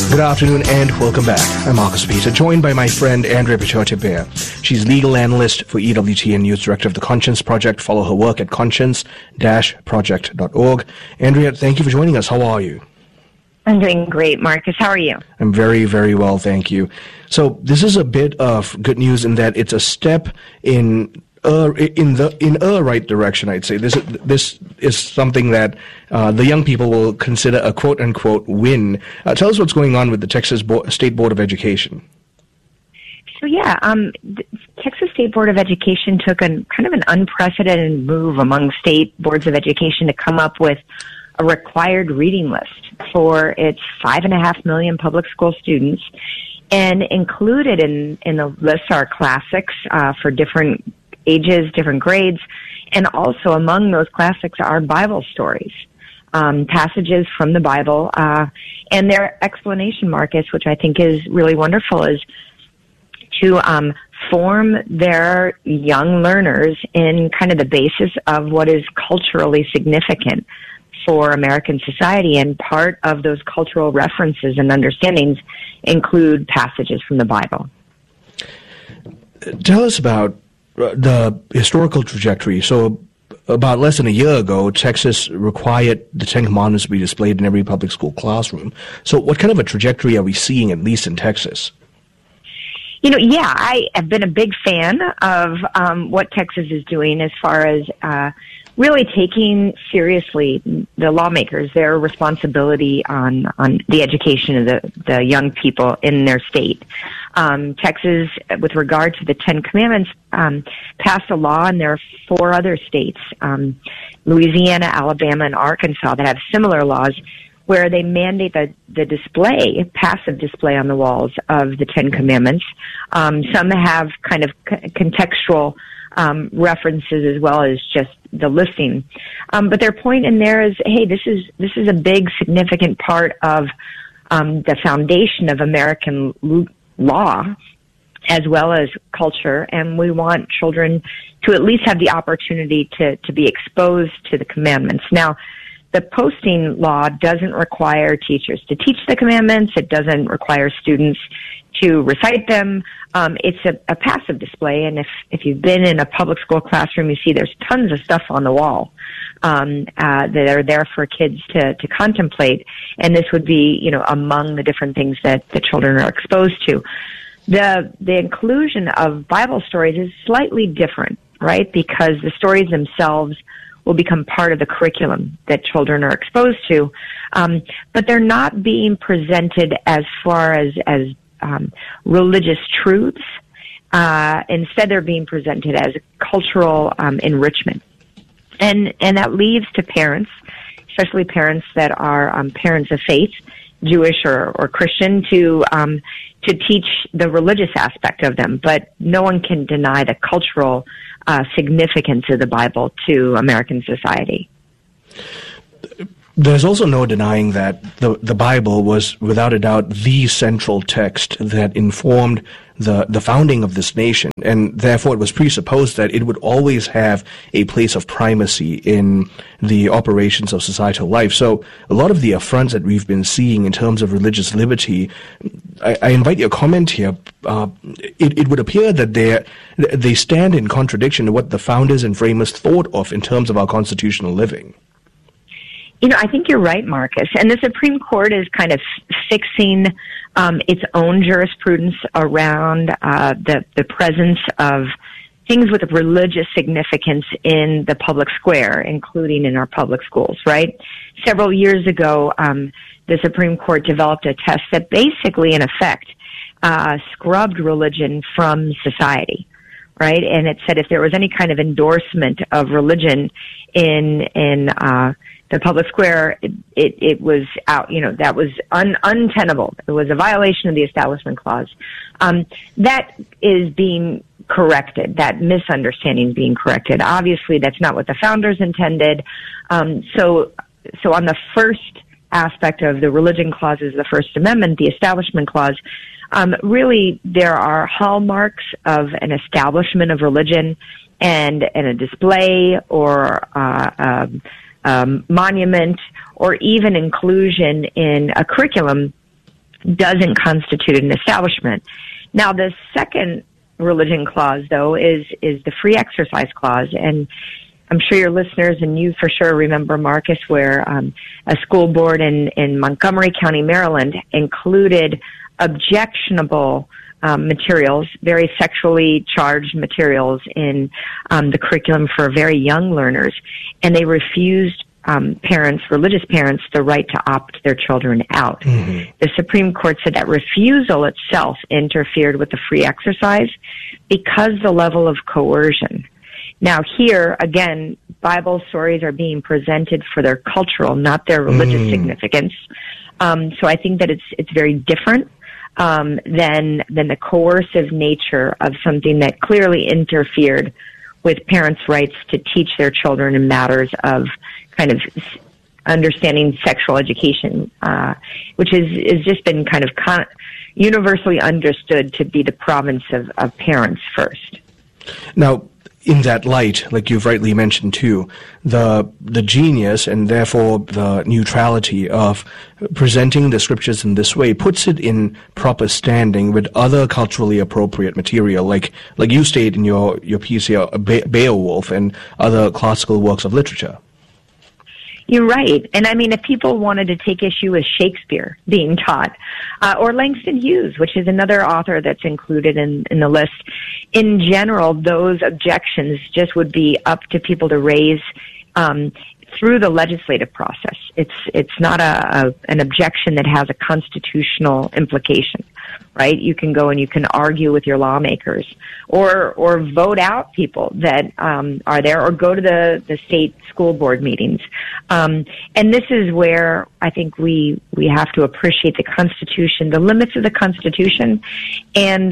Good afternoon and welcome back. I'm Marcus Peter, joined by my friend Andrea Pichote-Bear. She's legal analyst for EWT and news director of the Conscience Project. Follow her work at conscience-project.org. Andrea, thank you for joining us. How are you? I'm doing great, Marcus. How are you? I'm very, very well, thank you. So this is a bit of good news in that it's a step in a right direction, I'd say. This is something that the young people will consider a quote-unquote win. Tell us what's going on with the Texas State Board of Education. So the Texas State Board of Education took kind of an unprecedented move among state boards of education to come up with a required reading list for its 5.5 million public school students. And included in the list are classics for different ages, different grades, and also among those classics are Bible stories, passages from the Bible, and their explanation, Marcus, which I think is really wonderful, is to form their young learners in kind of the basis of what is culturally significant for American society, and part of those cultural references and understandings include passages from the Bible. Tell us about the historical trajectory. So about less than a year ago, Texas required the Ten Commandments to be displayed in every public school classroom. So what kind of a trajectory are we seeing, at least in Texas? I have been a big fan of what Texas is doing as far as really taking seriously the lawmakers, their responsibility on the education of the young people in their state. Texas, with regard to the Ten Commandments, passed a law, and there are 4 other states, Louisiana, Alabama, and Arkansas, that have similar laws where they mandate the display, passive display on the walls of the Ten Commandments. Some have kind of contextual references as well as just the listing. But their point in there is, hey, this is a big, significant part of the foundation of American law as well as culture, and we want children to at least have the opportunity to be exposed to the commandments. Now, the posting law doesn't require teachers to teach the commandments. It doesn't require students to recite them. It's a passive display, and if you've been in a public school classroom, you see there's tons of stuff on the wall that are there for kids to contemplate, and this would be, among the different things that the children are exposed to. The inclusion of Bible stories is slightly different, right? Because the stories themselves will become part of the curriculum that children are exposed to, but they're not being presented as far as religious truths. Instead, they're being presented as cultural enrichment, and that leaves to parents, especially parents that are parents of faith, Jewish or Christian, to teach the religious aspect of them. But no one can deny the cultural significance of the Bible to American society. There's also no denying that the Bible was, without a doubt, the central text that informed the founding of this nation, and therefore it was presupposed that it would always have a place of primacy in the operations of societal life. So a lot of the affronts that we've been seeing in terms of religious liberty, I invite your comment here. It would appear that they stand in contradiction to what the founders and framers thought of in terms of our constitutional living. I think you're right, Marcus. And the Supreme Court is kind of fixing its own jurisprudence around the presence of things with religious significance in the public square, including in our public schools, right? Several years ago, the Supreme Court developed a test that basically, in effect, scrubbed religion from society, right? And it said if there was any kind of endorsement of religion in the public square, it was out, that was untenable. It was a violation of the Establishment Clause. That is being corrected. That misunderstanding is being corrected. Obviously, that's not what the founders intended. So on the first aspect of the religion clauses, the First Amendment, the Establishment Clause, really there are hallmarks of an establishment of religion and a display or monument or even inclusion in a curriculum doesn't constitute an establishment. Now, the second religion clause, though, is the free exercise clause. And I'm sure your listeners and you for sure remember, Marcus, where a school board in Montgomery County, Maryland, included objectionable materials, very sexually charged materials in the curriculum for very young learners. And they refused religious parents, the right to opt their children out. Mm-hmm. The Supreme Court said that refusal itself interfered with the free exercise because the level of coercion. Now here, again, Bible stories are being presented for their cultural, not their religious significance. So I think that it's very different than the coercive nature of something that clearly interfered with parents' rights to teach their children in matters of kind of understanding sexual education, which has just been kind of universally understood to be the province of parents first. Now, in that light, like you've rightly mentioned too, the genius and therefore the neutrality of presenting the scriptures in this way puts it in proper standing with other culturally appropriate material, like you state in your piece here, Beowulf and other classical works of literature. You're right. And I mean, if people wanted to take issue with Shakespeare being taught, or Langston Hughes, which is another author that's included in the list, in general, those objections just would be up to people to raise through the legislative process. It's not an objection that has a constitutional implication, right? You can go and you can argue with your lawmakers, or vote out people that are there, or go to the state school board meetings. And this is where I think we have to appreciate the Constitution, the limits of the Constitution, and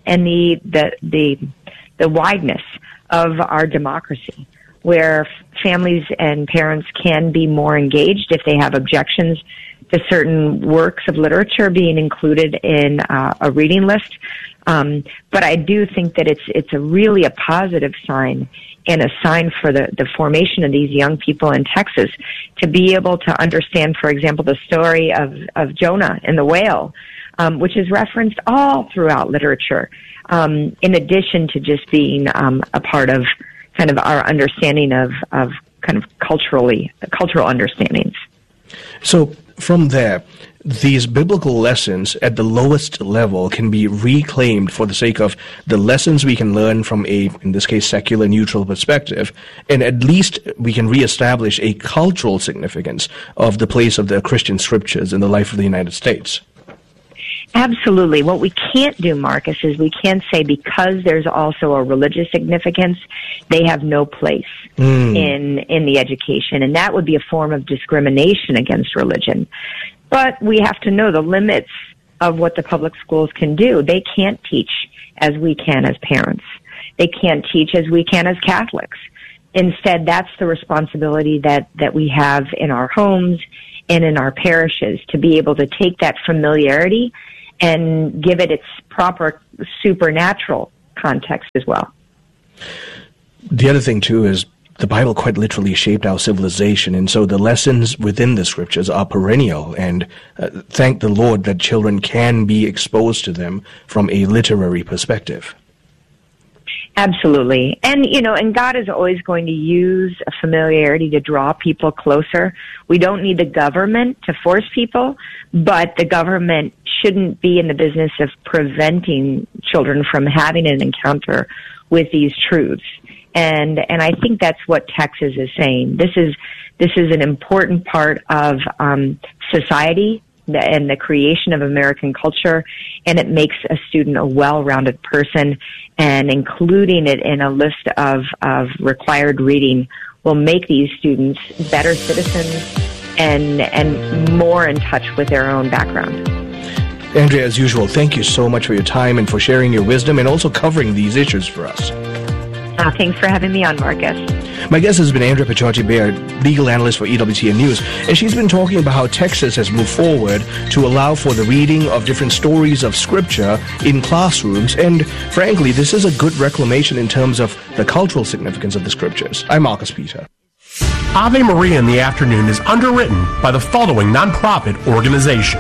the wideness of our democracy, where families and parents can be more engaged if they have objections to certain works of literature being included in a reading list. But I do think that it's really a positive sign, and a sign for the formation of these young people in Texas to be able to understand, for example, the story of Jonah and the whale, which is referenced all throughout literature, in addition to just being a part of kind of our understanding of kind of cultural understandings. So from there, these biblical lessons at the lowest level can be reclaimed for the sake of the lessons we can learn from in this case, secular neutral perspective, and at least we can reestablish a cultural significance of the place of the Christian scriptures in the life of the United States. Absolutely. What we can't do, Marcus, is we can't say because there's also a religious significance, they have no place in the education. And that would be a form of discrimination against religion. But we have to know the limits of what the public schools can do. They can't teach as we can as parents. They can't teach as we can as Catholics. Instead, that's the responsibility that we have in our homes and in our parishes, to be able to take that familiarity and give it its proper supernatural context as well. The other thing, too, is the Bible quite literally shaped our civilization, and so the lessons within the scriptures are perennial, and thank the Lord that children can be exposed to them from a literary perspective. Absolutely. And, and God is always going to use a familiarity to draw people closer. We don't need the government to force people, but the government shouldn't be in the business of preventing children from having an encounter with these truths. And I think that's what Texas is saying. This is an important part of society and the creation of American culture, and it makes a student a well-rounded person, and including it in a list of required reading will make these students better citizens and more in touch with their own background. Andrea, as usual, thank you so much for your time and for sharing your wisdom and also covering these issues for us. Thanks for having me on, Marcus. My guest has been Andrea Picciotti-Baird, legal analyst for EWTN News, and she's been talking about how Texas has moved forward to allow for the reading of different stories of Scripture in classrooms, and frankly, this is a good reclamation in terms of the cultural significance of the Scriptures. I'm Marcus Peter. Ave Maria in the Afternoon is underwritten by the following nonprofit organization: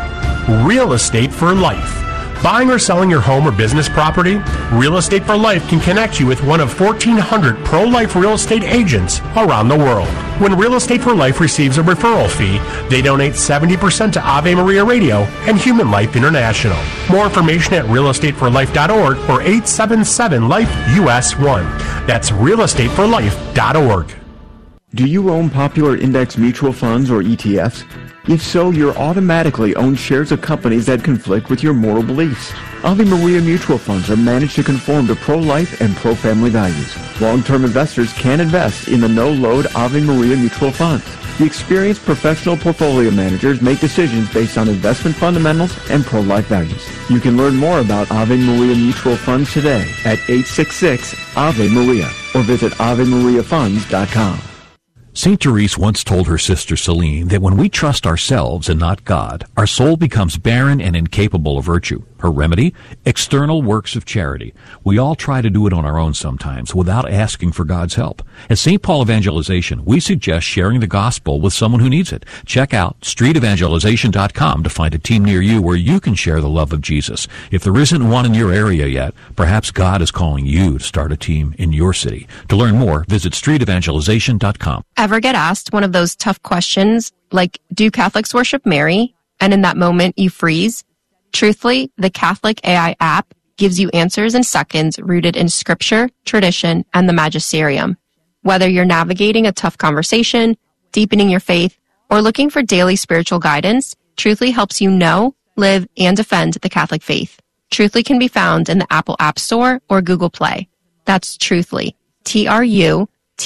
Real Estate for Life. Buying or selling your home or business property? Real Estate for Life can connect you with one of 1,400 pro-life real estate agents around the world. When Real Estate for Life receives a referral fee, they donate 70% to Ave Maria Radio and Human Life International. More information at realestateforlife.org or 877-LIFE-US1. That's realestateforlife.org. Do you own popular index mutual funds or ETFs? If so, you're automatically owned shares of companies that conflict with your moral beliefs. Ave Maria mutual funds are managed to conform to pro-life and pro-family values. Long-term investors can invest in the no-load Ave Maria mutual funds. The experienced professional portfolio managers make decisions based on investment fundamentals and pro-life values. You can learn more about Ave Maria mutual funds today at 866-AVE-MARIA or visit AveMariaFunds.com. St. Therese once told her sister Celine that when we trust ourselves and not God, our soul becomes barren and incapable of virtue. Her remedy? External works of charity. We all try to do it on our own sometimes without asking for God's help. At St. Paul Evangelization, we suggest sharing the gospel with someone who needs it. Check out streetevangelization.com to find a team near you where you can share the love of Jesus. If there isn't one in your area yet, perhaps God is calling you to start a team in your city. To learn more, visit streetevangelization.com. Ever get asked one of those tough questions like, do Catholics worship Mary? And in that moment you freeze? Truthfully, the Catholic AI app gives you answers in seconds rooted in scripture, tradition, and the magisterium. Whether you're navigating a tough conversation, deepening your faith, or looking for daily spiritual guidance, Truthfully helps you know, live, and defend the Catholic faith. Truthfully can be found in the Apple App Store or Google Play. That's Truthfully. Truthly.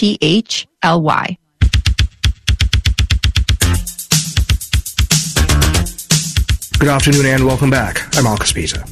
Good afternoon and welcome back. I'm Marcus Peter.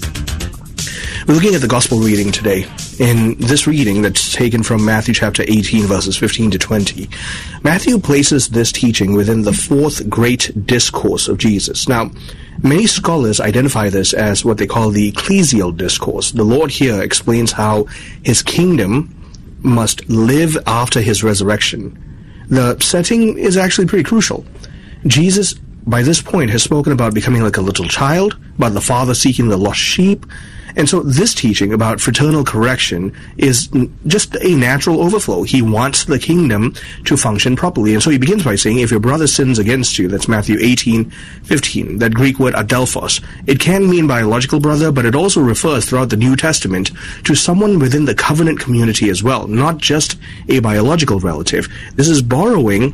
We're looking at the gospel reading today. In this reading that's taken from Matthew chapter 18, verses 15 to 20, Matthew places this teaching within the fourth great discourse of Jesus. Now, many scholars identify this as what they call the ecclesial discourse. The Lord here explains how his kingdom must live after his resurrection. The setting is actually pretty crucial. Jesus, by this point, has spoken about becoming like a little child, about the Father seeking the lost sheep. And so this teaching about fraternal correction is just a natural overflow. He wants the kingdom to function properly. And so he begins by saying, if your brother sins against you, that's Matthew 18:15, that Greek word adelphos. It can mean biological brother, but it also refers throughout the New Testament to someone within the covenant community as well, not just a biological relative. This is borrowing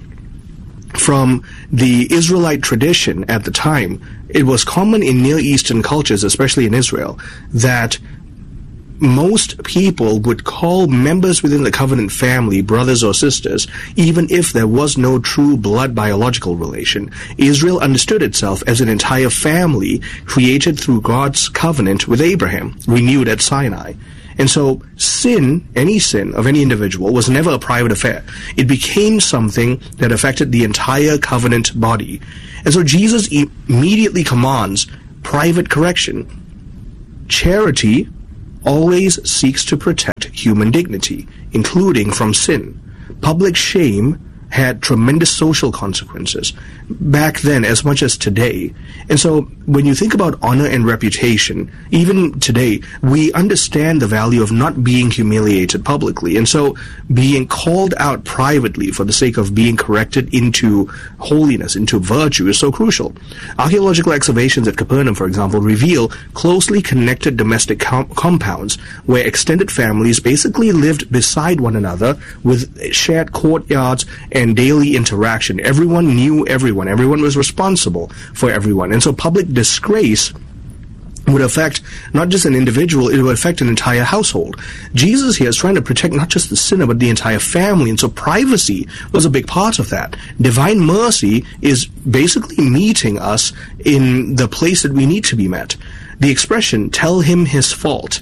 from the Israelite tradition at the time. It was common in Near Eastern cultures, especially in Israel, that most people would call members within the covenant family brothers or sisters, even if there was no true blood biological relation. Israel understood itself as an entire family created through God's covenant with Abraham, renewed at Sinai. And so sin, any sin of any individual, was never a private affair. It became something that affected the entire covenant body. And so Jesus immediately commands private correction. Charity always seeks to protect human dignity, including from sin. Public shame had tremendous social consequences back then as much as today. And so when you think about honor and reputation, even today, we understand the value of not being humiliated publicly. And so being called out privately for the sake of being corrected into holiness, into virtue, is so crucial. Archaeological excavations at Capernaum, for example, reveal closely connected domestic compounds where extended families basically lived beside one another with shared courtyards and daily interaction. Everyone knew everyone. Everyone was responsible for everyone. And so public disgrace would affect not just an individual, it would affect an entire household. Jesus here is trying to protect not just the sinner, but the entire family. And so privacy was a big part of that. Divine mercy is basically meeting us in the place that we need to be met. The expression, tell him his fault,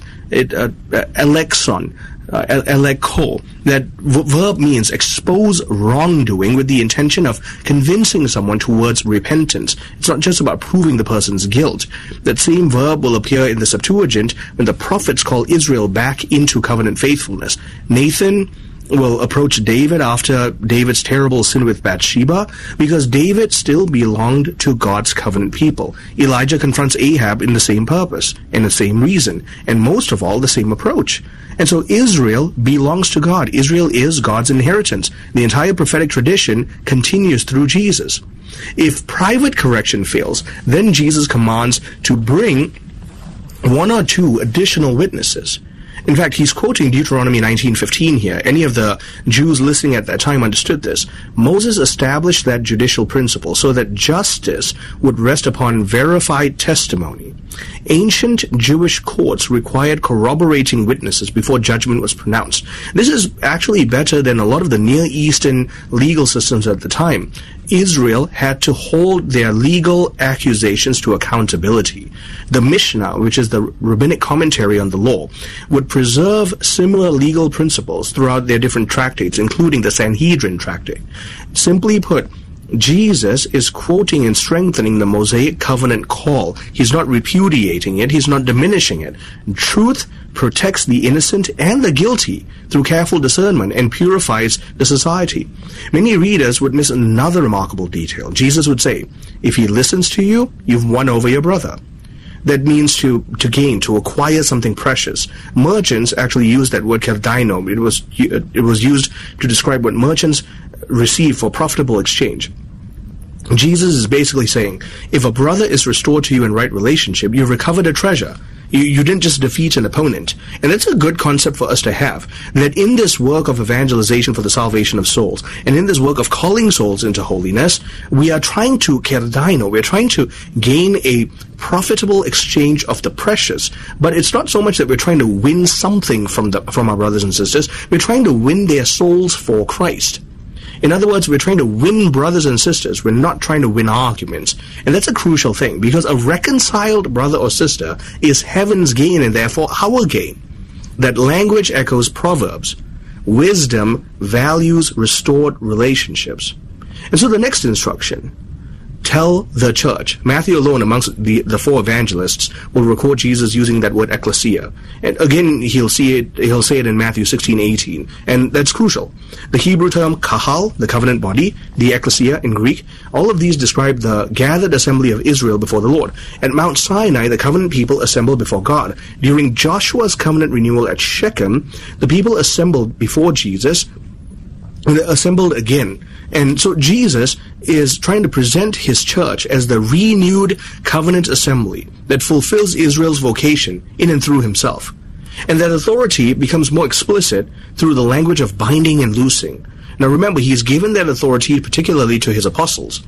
elexon, eleko, that verb means expose wrongdoing with the intention of convincing someone towards repentance. It's not just about proving the person's guilt. That same verb will appear in the Septuagint when the prophets call Israel back into covenant faithfulness. Nathan will approach David after David's terrible sin with Bathsheba, because David still belonged to God's covenant people. Elijah confronts Ahab in the same purpose, and the same reason, and most of all, the same approach. And so Israel belongs to God. Israel is God's inheritance. The entire prophetic tradition continues through Jesus. If private correction fails, then Jesus commands to bring one or two additional witnesses. In fact, he's quoting Deuteronomy 19:15 here. Any of the Jews listening at that time understood this. Moses established that judicial principle so that justice would rest upon verified testimony. Ancient Jewish courts required corroborating witnesses before judgment was pronounced. This is actually better than a lot of the Near Eastern legal systems at the time. Israel had to hold their legal accusations to accountability. The Mishnah, which is the rabbinic commentary on the law, would preserve similar legal principles throughout their different tractates, including the Sanhedrin tractate. Simply put, Jesus is quoting and strengthening the Mosaic covenant call. He's not repudiating it. He's not diminishing it. Truth protects the innocent and the guilty through careful discernment and purifies the society. Many readers would miss another remarkable detail. Jesus would say, if he listens to you, you've won over your brother. That means to gain, to acquire something precious. Merchants actually use that word kerdaino. It was used to describe what merchants receive for profitable exchange. Jesus is basically saying, if a brother is restored to you in right relationship, you've recovered a treasure. You didn't just defeat an opponent. And that's a good concept for us to have, that in this work of evangelization for the salvation of souls, and in this work of calling souls into holiness, we are trying to kerdaino, we're trying to gain a profitable exchange of the precious. But it's not so much that we're trying to win something from our brothers and sisters, we're trying to win their souls for Christ. In other words, we're trying to win brothers and sisters. We're not trying to win arguments. And that's a crucial thing, because a reconciled brother or sister is heaven's gain and therefore our gain. That language echoes Proverbs. Wisdom values restored relationships. And so the next instruction, tell the church. Matthew alone amongst the four evangelists will record Jesus using that word ecclesia. And again, he'll say it in Matthew 16:18. And that's crucial. The Hebrew term kahal, the covenant body, the ecclesia in Greek, all of these describe the gathered assembly of Israel before the Lord. At Mount Sinai, the covenant people assembled before God. During Joshua's covenant renewal at Shechem, the people assembled before Jesus, and they assembled again. And so Jesus is trying to present his church as the renewed covenant assembly that fulfills Israel's vocation in and through himself. And that authority becomes more explicit through the language of binding and loosing. Now remember, he's given that authority particularly to his apostles.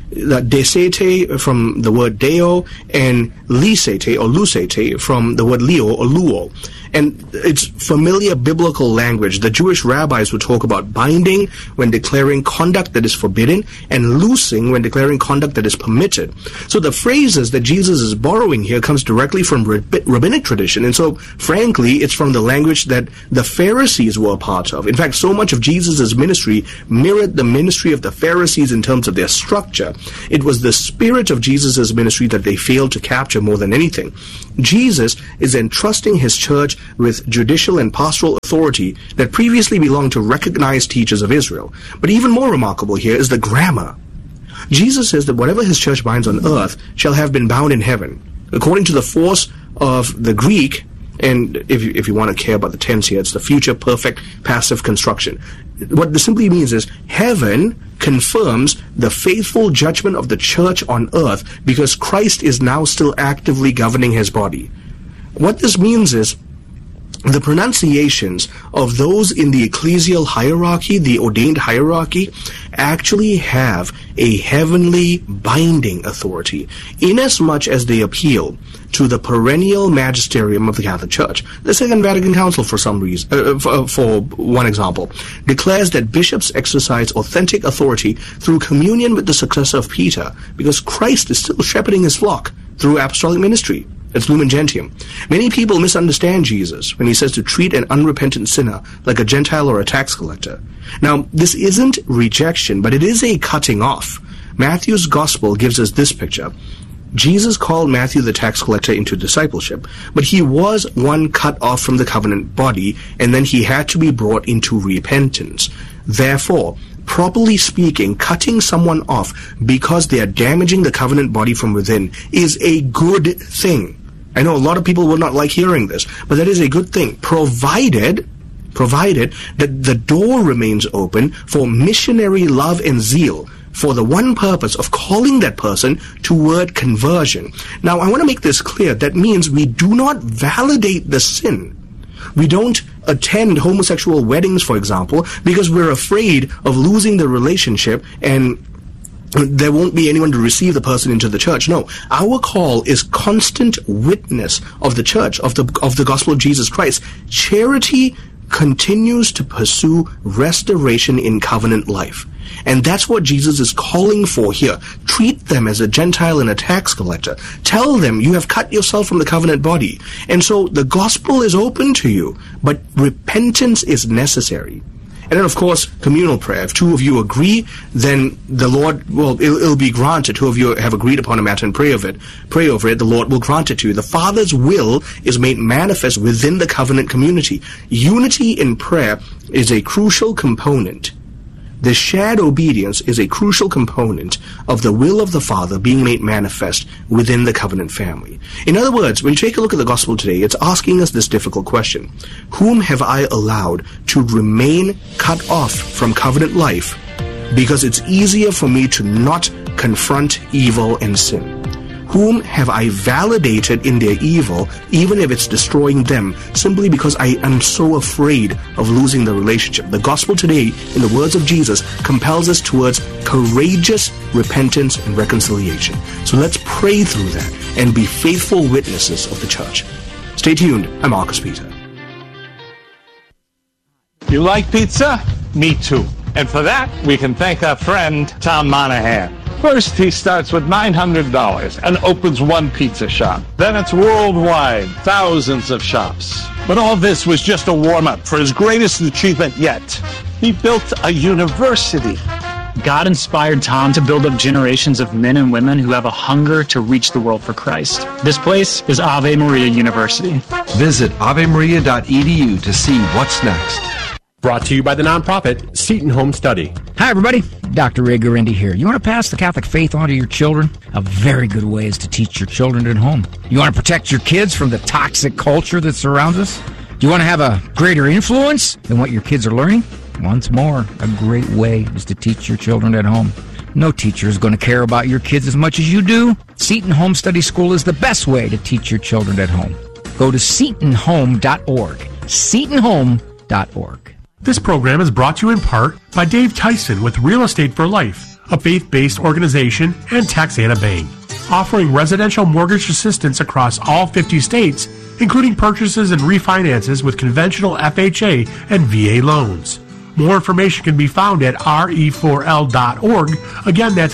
Desete from the word deo, and lisete or lucete from the word leo or luo. And it's familiar biblical language. The Jewish rabbis would talk about binding when declaring conduct that is forbidden, and loosing when declaring conduct that is permitted. So the phrases that Jesus is borrowing here comes directly from rabbinic tradition. And so, frankly, it's from the language that the Pharisees were a part of. In fact, so much of Jesus' ministry mirrored the ministry of the Pharisees in terms of their structure. It was the spirit of Jesus' ministry that they failed to capture more than anything. Jesus is entrusting his church with judicial and pastoral authority that previously belonged to recognized teachers of Israel. But even more remarkable here is the grammar. Jesus says that whatever his church binds on earth shall have been bound in heaven. According to the force of the Greek, and if you want to care about the tense here, it's the future perfect passive construction. What this simply means is heaven confirms the faithful judgment of the church on earth because Christ is now still actively governing his body. What this means is the pronunciations of those in the ecclesial hierarchy, the ordained hierarchy, actually have a heavenly binding authority, inasmuch as they appeal to the perennial magisterium of the Catholic Church. The Second Vatican Council, for some reason, for one example, declares that bishops exercise authentic authority through communion with the successor of Peter, because Christ is still shepherding his flock through apostolic ministry. It's Lumen Gentium. Many people misunderstand Jesus when he says to treat an unrepentant sinner like a Gentile or a tax collector. Now, this isn't rejection, but it is a cutting off. Matthew's gospel gives us this picture. Jesus called Matthew the tax collector into discipleship, but he was one cut off from the covenant body, and then he had to be brought into repentance. Therefore, properly speaking, cutting someone off because they are damaging the covenant body from within is a good thing. I know a lot of people will not like hearing this, but that is a good thing, provided that the door remains open for missionary love and zeal, for the one purpose of calling that person toward conversion. Now, I want to make this clear. That means we do not validate the sin. We don't attend homosexual weddings, for example, because we're afraid of losing the relationship and there won't be anyone to receive the person into the church. No, our call is constant witness of the church, of the gospel of Jesus Christ. Charity continues to pursue restoration in covenant life. And that's what Jesus is calling for here. Treat them as a Gentile and a tax collector. Tell them you have cut yourself from the covenant body. And so the gospel is open to you, but repentance is necessary. And then, of course, communal prayer. If two of you agree, then the Lord, it'll be granted. Two of you have agreed upon a matter and pray over it, the Lord will grant it to you. The Father's will is made manifest within the covenant community. Unity in prayer is a crucial component. The shared obedience is a crucial component of the will of the Father being made manifest within the covenant family. In other words, when you take a look at the gospel today, it's asking us this difficult question. Whom have I allowed to remain cut off from covenant life because it's easier for me to not confront evil and sin? Whom have I validated in their evil, even if it's destroying them, simply because I am so afraid of losing the relationship? The gospel today, in the words of Jesus, compels us towards courageous repentance and reconciliation. So let's pray through that and be faithful witnesses of the church. Stay tuned. I'm Marcus Peter. You like pizza? Me too. And for that, we can thank our friend Tom Monahan. First, he starts with $900 and opens one pizza shop. Then it's worldwide, thousands of shops. But all this was just a warm-up for his greatest achievement yet. He built a university. God inspired Tom to build up generations of men and women who have a hunger to reach the world for Christ. This place is Ave Maria University. Visit avemaria.edu to see what's next. Brought to you by the nonprofit Seton Home Study. Hi, everybody. Dr. Ray Guarendi here. You want to pass the Catholic faith on to your children? A very good way is to teach your children at home. You want to protect your kids from the toxic culture that surrounds us? Do you want to have a greater influence than what your kids are learning? Once more, a great way is to teach your children at home. No teacher is going to care about your kids as much as you do. Seton Home Study School is the best way to teach your children at home. Go to setonhome.org. setonhome.org. This program is brought to you in part by Dave Tyson with Real Estate for Life, a faith-based organization, and Taxana Bank, offering residential mortgage assistance across all 50 states, including purchases and refinances with conventional FHA and VA loans. More information can be found at re4l.org. Again, that's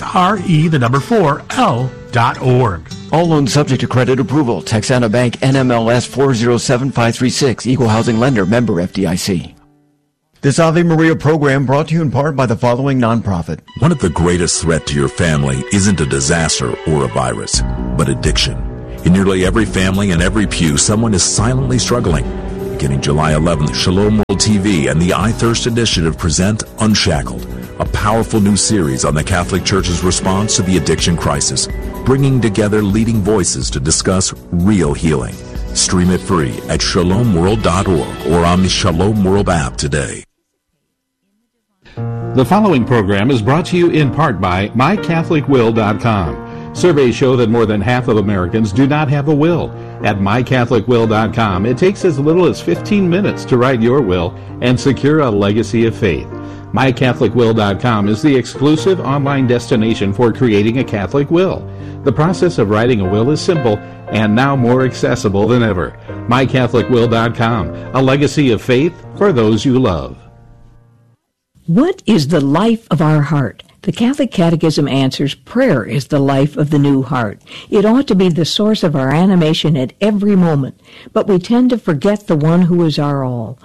re4l.org. All loans subject to credit approval. Taxana Bank, NMLS 407536, Equal Housing Lender, member FDIC. This Ave Maria program brought to you in part by the following nonprofit. One of the greatest threats to your family isn't a disaster or a virus, but addiction. In nearly every family and every pew, someone is silently struggling. Beginning July 11th, Shalom World TV and the iThirst Initiative present Unshackled, a powerful new series on the Catholic Church's response to the addiction crisis, bringing together leading voices to discuss real healing. Stream it free at shalomworld.org or on the Shalom World app today. The following program is brought to you in part by MyCatholicWill.com. Surveys show that more than half of Americans do not have a will. At MyCatholicWill.com, it takes as little as 15 minutes to write your will and secure a legacy of faith. MyCatholicWill.com is the exclusive online destination for creating a Catholic will. The process of writing a will is simple and now more accessible than ever. MyCatholicWill.com, a legacy of faith for those you love. What is the life of our heart? The Catholic Catechism answers prayer is the life of the new heart. It ought to be the source of our animation at every moment, but we tend to forget the one who is our all.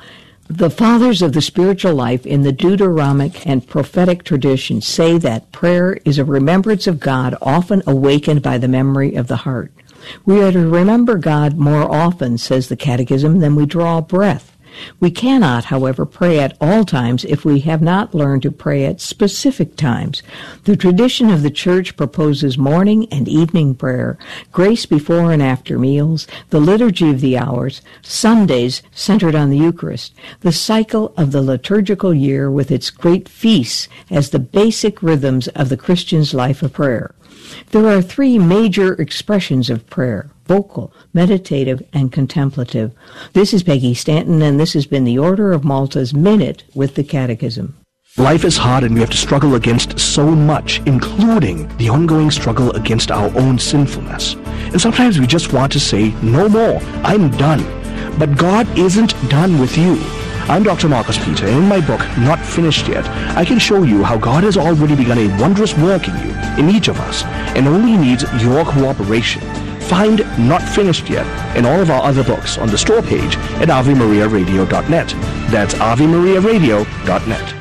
The fathers of the spiritual life in the Deuteronomic and prophetic traditions say that prayer is a remembrance of God often awakened by the memory of the heart. We are to remember God more often, says the Catechism, than we draw breath. We cannot, however, pray at all times if we have not learned to pray at specific times. The tradition of the Church proposes morning and evening prayer, grace before and after meals, the liturgy of the hours, Sundays centered on the Eucharist, the cycle of the liturgical year with its great feasts as the basic rhythms of the Christian's life of prayer. There are three major expressions of prayer: vocal, meditative, and contemplative. This is Peggy Stanton, and this has been the Order of Malta's Minute with the Catechism. Life is hard and we have to struggle against so much, including the ongoing struggle against our own sinfulness. And sometimes we just want to say, no more, I'm done. But God isn't done with you. I'm Dr. Marcus Peter, and in my book, Not Finished Yet, I can show you how God has already begun a wondrous work in you, in each of us, and only needs your cooperation. Find Not Finished Yet and all of our other books on the store page at AveMariaRadio.net. That's AveMariaRadio.net.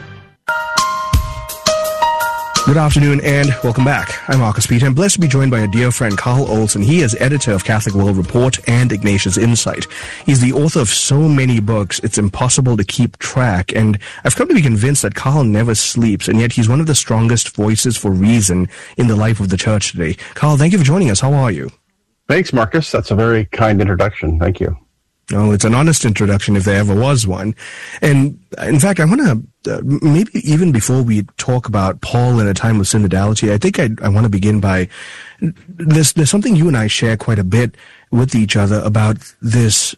Good afternoon and welcome back. I'm Marcus Peter. I'm blessed to be joined by a dear friend, Carl Olson. He is editor of Catholic World Report and Ignatius Insight. He's the author of so many books, it's impossible to keep track. And I've come to be convinced that Carl never sleeps, and yet he's one of the strongest voices for reason in the life of the church today. Carl, thank you for joining us. How are you? Thanks, Marcus. That's a very kind introduction. Thank you. No, it's an honest introduction if there ever was one. And in fact, I want to, maybe even before we talk about Paul in a time of synodality, I think I want to begin by, there's something you and I share quite a bit with each other about this,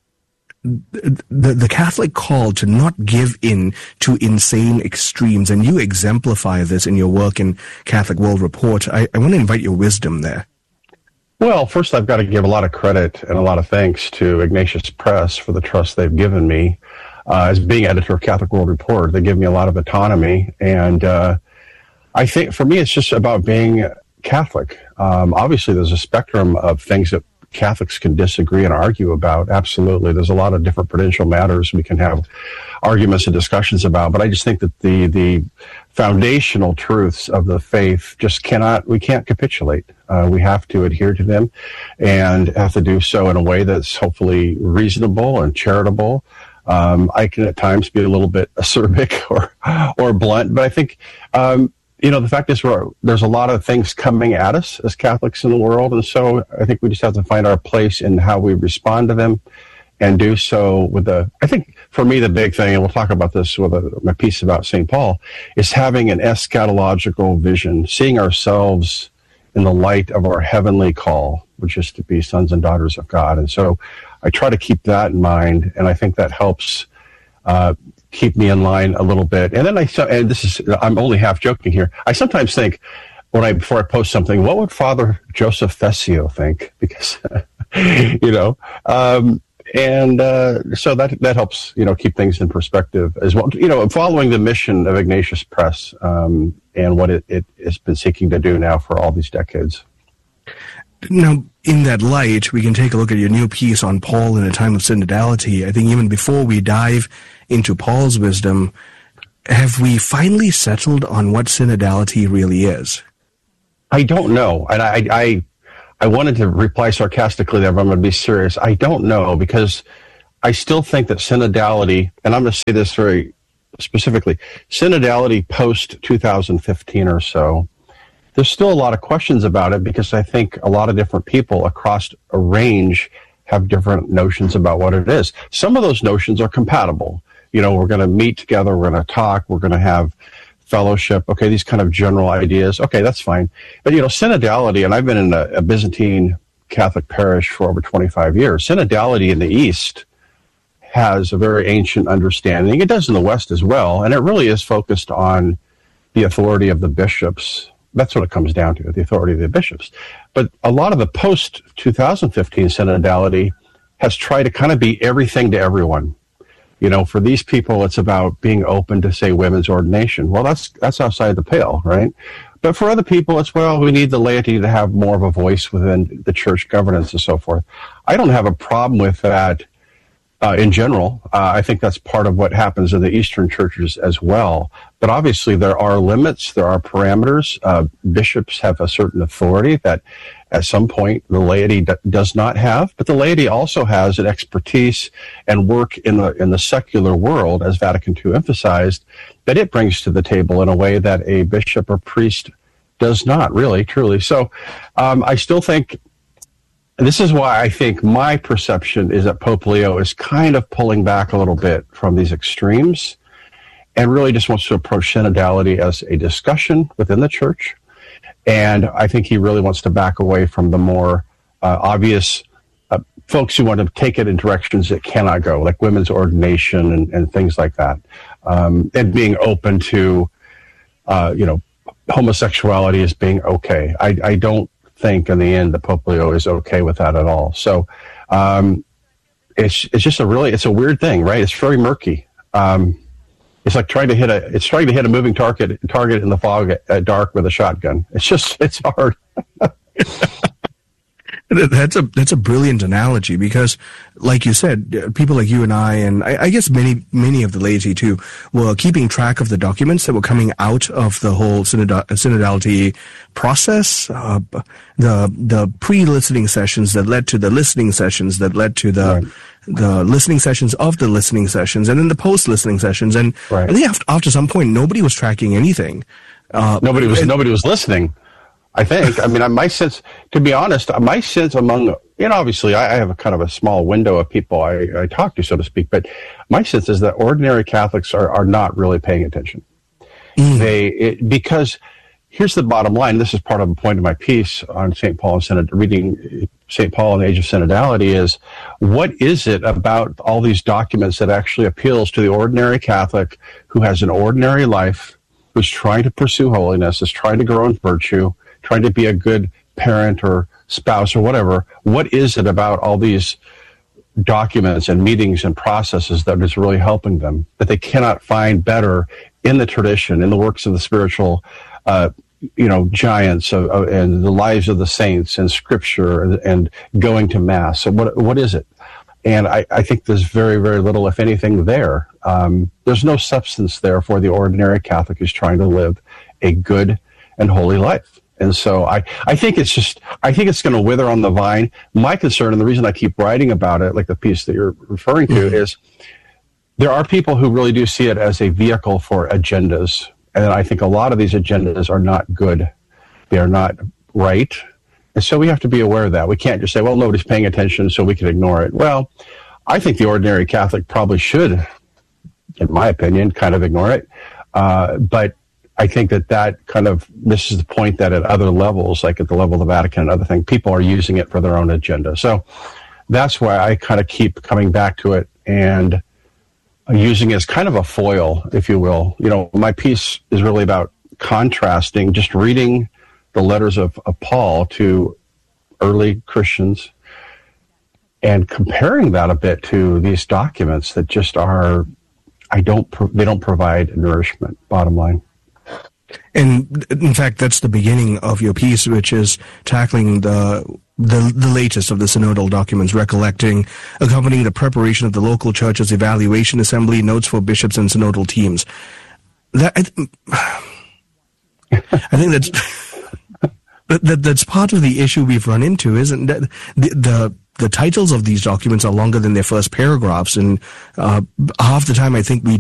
the Catholic call to not give in to insane extremes. And you exemplify this in your work in Catholic World Report. I want to invite your wisdom there. Well, first I've got to give a lot of credit and a lot of thanks to Ignatius Press for the trust they've given me. As being editor of Catholic World Report, they give me a lot of autonomy. And I think for me, it's just about being Catholic. Obviously, there's a spectrum of things that Catholics can disagree and argue about. Absolutely. There's a lot of different prudential matters we can have arguments and discussions about. But I just think that the foundational truths of the faith just we can't capitulate. We have to adhere to them and have to do so in a way that's hopefully reasonable and charitable. I can at times be a little bit acerbic or blunt, but I think, the fact is there's a lot of things coming at us as Catholics in the world. And so I think we just have to find our place in how we respond to them and do so I think for me, the big thing, and we'll talk about this with my piece about St. Paul, is having an eschatological vision, seeing ourselves in the light of our heavenly call, which is to be sons and daughters of God. And so I try to keep that in mind, and I think that helps keep me in line a little bit. And then I'm only half joking here, I sometimes think before I post something, what would Father Joseph Thessio think? Because, so that helps, keep things in perspective as well. Following the mission of Ignatius Press and what it has been seeking to do now for all these decades. Now, in that light, we can take a look at your new piece on Paul in a time of synodality. I think even before we dive into Paul's wisdom, have we finally settled on what synodality really is? I don't know. And I wanted to reply sarcastically there, but I'm going to be serious. I don't know, because I still think that synodality, and I'm going to say this very specifically, synodality post 2015 or so, there's still a lot of questions about it, because I think a lot of different people across a range have different notions about what it is. Some of those notions are compatible. We're going to meet together, we're going to talk, we're going to have fellowship. Okay, these kind of general ideas. Okay, that's fine. But, synodality, and I've been in a Byzantine Catholic parish for over 25 years. Synodality in the East has a very ancient understanding. It does in the West as well. And it really is focused on the authority of the bishops. That's what it comes down to, the authority of the bishops. But a lot of the post-2015 synodality has tried to kind of be everything to everyone. For these people, it's about being open to, say, women's ordination. Well, that's outside the pale, right? But for other people, it's, we need the laity to have more of a voice within the church governance and so forth. I don't have a problem with that in general. I think that's part of what happens in the Eastern churches as well. But obviously there are limits, there are parameters. Bishops have a certain authority that at some point the laity does not have, but the laity also has an expertise and work in the secular world, as Vatican II emphasized, that it brings to the table in a way that a bishop or priest does not, really, truly. So I still think, this is why I think my perception is that Pope Leo is kind of pulling back a little bit from these extremes and really just wants to approach synodality as a discussion within the church. And I think he really wants to back away from the more obvious folks who want to take it in directions it cannot go, like women's ordination and things like that. And being open to, homosexuality as being okay. I don't think in the end that Pope Leo is okay with that at all. So it's just it's a weird thing, right? It's very murky. It's like trying to hit a moving target in the fog at dark with a shotgun. It's hard. That's a brilliant analogy because, like you said, people like you and I guess many of the laity too, were keeping track of the documents that were coming out of the whole synodality process, the pre-listening sessions that led to the listening sessions that led to the listening sessions of the listening sessions, and then the post-listening sessions, and I think after some point nobody was tracking anything. Nobody was listening. I think. I mean, my sense, to be honest, my sense among, obviously I have a kind of a small window of people I talk to, so to speak, but my sense is that ordinary Catholics are not really paying attention. Because here's the bottom line. This is part of a point of my piece on St. Paul and reading St. Paul in the Age of Synodality is, what is it about all these documents that actually appeals to the ordinary Catholic who has an ordinary life, who's trying to pursue holiness, is trying to grow in virtue, trying to be a good parent or spouse or whatever? What is it about all these documents and meetings and processes that is really helping them, that they cannot find better in the tradition, in the works of the spiritual, giants and the lives of the saints and scripture and going to mass? So what is it? And I think there's very, very little, if anything, there. There's no substance there for the ordinary Catholic who's trying to live a good and holy life. And so I think it's going to wither on the vine. My concern, and the reason I keep writing about it, like the piece that you're referring to, is there are people who really do see it as a vehicle for agendas. And I think a lot of these agendas are not good. They are not right. And so we have to be aware of that. We can't just say, well, nobody's paying attention, so we can ignore it. Well, I think the ordinary Catholic probably should, in my opinion, kind of ignore it. But I think that kind of misses the point that at other levels, like at the level of the Vatican and other things, people are using it for their own agenda. So that's why I kind of keep coming back to it and using it as kind of a foil, if you will. My piece is really about contrasting, just reading the letters of Paul to early Christians and comparing that a bit to these documents that just are, they don't provide nourishment, bottom line. And in fact, that's the beginning of your piece, which is tackling the latest of the synodal documents, recollecting, accompanying the preparation of the local church's evaluation assembly, notes for bishops and synodal teams. I think that's part of the issue we've run into, isn't that the titles of these documents are longer than their first paragraphs, and half the time I think we